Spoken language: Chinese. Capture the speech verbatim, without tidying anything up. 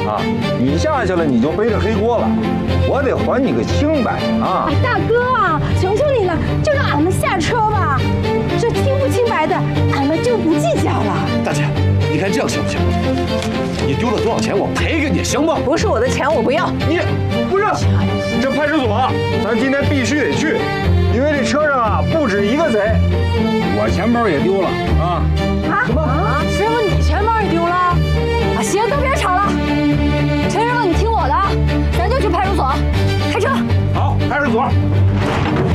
啊！你下去了你就背着黑锅了，我得还你个清白啊！ 哎，大哥啊，求求你了，就让俺们下车吧。这清不清白的，俺们就不计较了。 大姐，你看这样行不行？你丢了多少钱我赔给你，行吗？ 不是我的钱，我不要。 你不是，这派出所咱今天必须得去，因为这车上啊不止一个贼，我钱包也丢了啊！ 啊？ 什么？